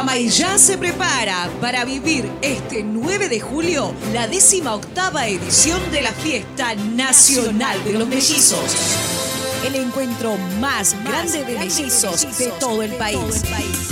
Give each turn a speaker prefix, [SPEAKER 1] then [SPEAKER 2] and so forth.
[SPEAKER 1] Guamaillá se prepara para vivir este 9 de julio la 18ª edición de la Fiesta Nacional de los Mellizos. El encuentro más grande de mellizos de todo el país.